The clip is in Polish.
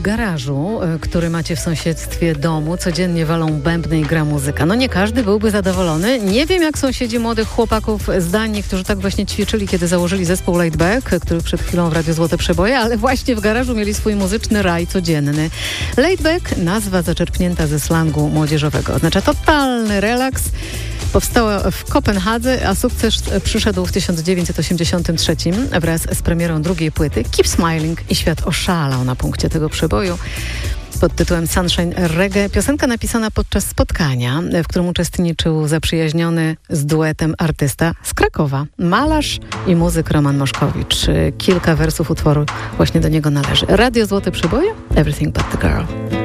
garażu, który macie w sąsiedztwie domu, codziennie walą bębny i gra muzyka. No nie każdy byłby zadowolony. Nie wiem, jak sąsiedzi młodych chłopaków z Danii, którzy tak właśnie ćwiczyli, kiedy założyli zespół Laid Back, który przed chwilą w Radiu Złote Przeboje, ale właśnie w garażu mieli swój muzyczny raj codzienny. Laid Back, nazwa zaczerpnięta ze slangu młodzieżowego. Oznacza totalny relaks. Powstała w Kopenhadze, a sukces przyszedł w 1983 wraz z premierą drugiej płyty Keep Smiling i świat oszalał na punkcie tego przeboju. Pod tytułem Sunshine Reggae. Piosenka napisana podczas spotkania, w którym uczestniczył zaprzyjaźniony z duetem artysta z Krakowa, malarz i muzyk Roman Moszkowicz. Kilka wersów utworu właśnie do niego należy. Radio Złote Przeboje, Everything But The Girl.